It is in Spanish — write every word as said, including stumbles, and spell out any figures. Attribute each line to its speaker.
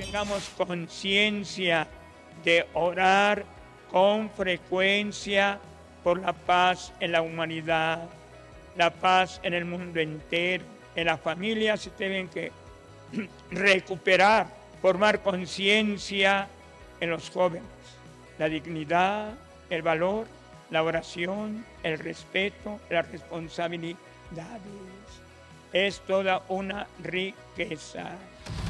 Speaker 1: tengamos conciencia de orar con frecuencia por la paz en la humanidad, la paz en el mundo entero. En las familias se tienen que recuperar, formar conciencia en los jóvenes, la dignidad, el valor, la oración, el respeto, las responsabilidades. Es toda una riqueza.